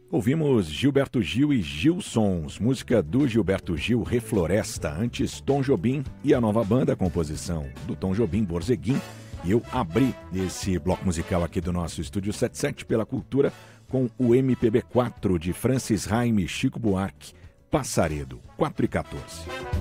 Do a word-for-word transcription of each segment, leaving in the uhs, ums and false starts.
Ouvimos Gilberto Gil e Gilsons, música do Gilberto Gil, Refloresta, antes Tom Jobim e a nova banda, a composição do Tom Jobim, Borzeguim. E eu abri esse bloco musical aqui do nosso Estúdio setenta e sete pela Cultura com o M P B quatro de Francis Raime e Chico Buarque, Passaredo, quatro e quatorze.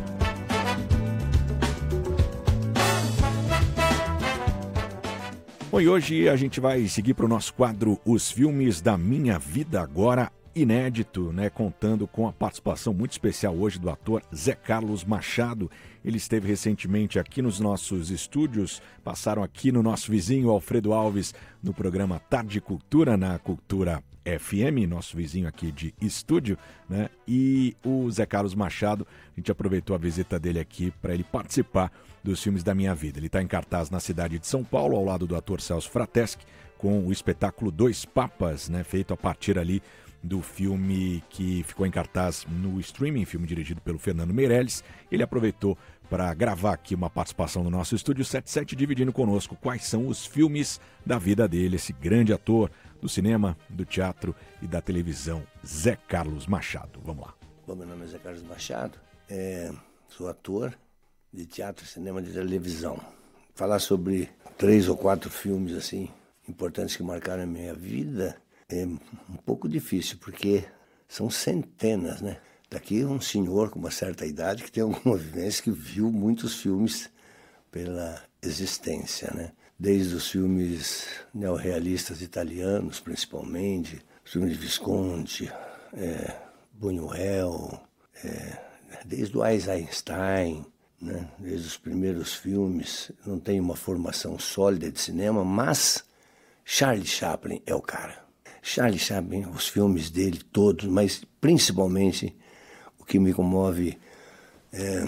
Bom, e hoje a gente vai seguir para o nosso quadro Os Filmes da Minha Vida Agora, inédito, né? Contando com a participação muito especial hoje do ator Zé Carlos Machado. Ele esteve recentemente aqui nos nossos estúdios, passaram aqui no nosso vizinho Alfredo Alves, no programa Tarde Cultura, na Cultura F M, nosso vizinho aqui de estúdio, né? E o Zé Carlos Machado, a gente aproveitou a visita dele aqui para ele participar dos filmes da minha vida. Ele está em cartaz na cidade de São Paulo, ao lado do ator Celso Frateschi, com o espetáculo Dois Papas, né? Feito a partir ali do filme que ficou em cartaz no streaming, filme dirigido pelo Fernando Meirelles. Ele aproveitou para gravar aqui uma participação no nosso Estúdio setenta e sete, dividindo conosco quais são os filmes da vida dele, esse grande ator do cinema, do teatro e da televisão, Zé Carlos Machado. Vamos lá. Bom, meu nome é Zé Carlos Machado, é, sou ator de teatro, cinema e televisão. Falar sobre três ou quatro filmes assim importantes que marcaram a minha vida é um pouco difícil, porque são centenas, né? Daqui um senhor com uma certa idade que tem alguma vivência, que viu muitos filmes pela existência, né? Desde os filmes neorrealistas italianos, principalmente, os filmes de Visconti, é, Buñuel, é, desde o Eisenstein, né? Desde os primeiros filmes. Não tenho uma formação sólida de cinema, mas Charlie Chaplin é o cara. Charlie Chaplin, os filmes dele todos, mas principalmente o que me comove é,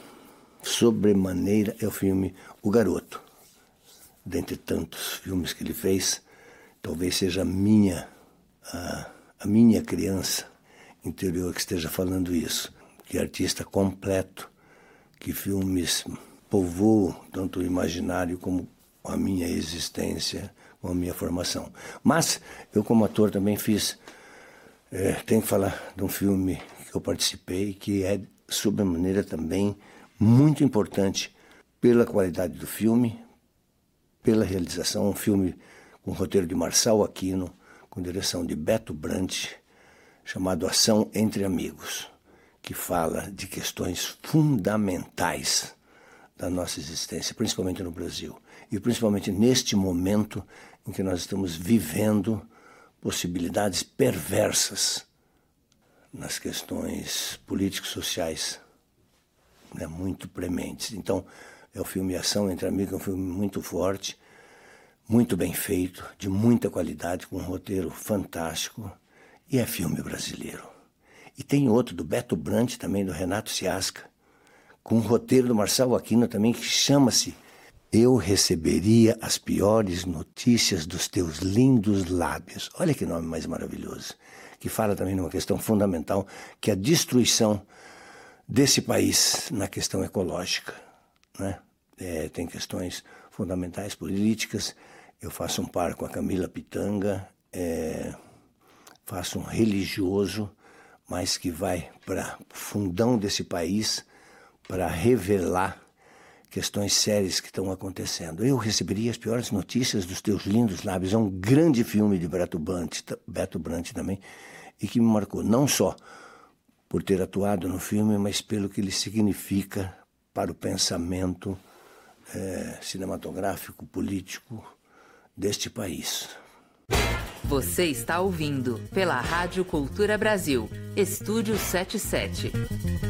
sobremaneira é o filme O Garoto. Dentre tantos filmes que ele fez, talvez seja a minha, a, a minha criança interior que esteja falando isso. Que artista completo, que filmes povoam tanto o imaginário como a minha existência, com a minha formação. Mas eu, como ator, também fiz, é, tenho que falar de um filme que eu participei, que é, sobremaneira, também muito importante pela qualidade do filme, pela realização. Um filme com roteiro de Marçal Aquino, com direção de Beto Brant, chamado Ação Entre Amigos, que fala de questões fundamentais da nossa existência, principalmente no Brasil. E principalmente neste momento em que nós estamos vivendo possibilidades perversas nas questões políticos sociais, né, muito prementes. Então, é o filme Ação Entre Amigos, é um filme muito forte, muito bem feito, de muita qualidade, com um roteiro fantástico, e é filme brasileiro. E tem outro, do Beto Brant, também, do Renato Ciasca, com um roteiro do Marçal Aquino também, que chama-se Eu Receberia as Piores Notícias dos Teus Lindos Lábios. Olha que nome mais maravilhoso. Que fala também de uma questão fundamental, que é a destruição desse país na questão ecológica, né? É, tem questões fundamentais políticas. Eu faço um par com a Camila Pitanga, é, faço um religioso, mas que vai para o fundão desse país para revelar questões sérias que estão acontecendo. Eu Receberia as Piores Notícias dos Teus Lindos Lábios. É um grande filme de Beto Brant, Beto Brant também, e que me marcou não só por ter atuado no filme, mas pelo que ele significa para o pensamento é, cinematográfico, político deste país. Você está ouvindo pela Rádio Cultura Brasil, Estúdio setenta e sete.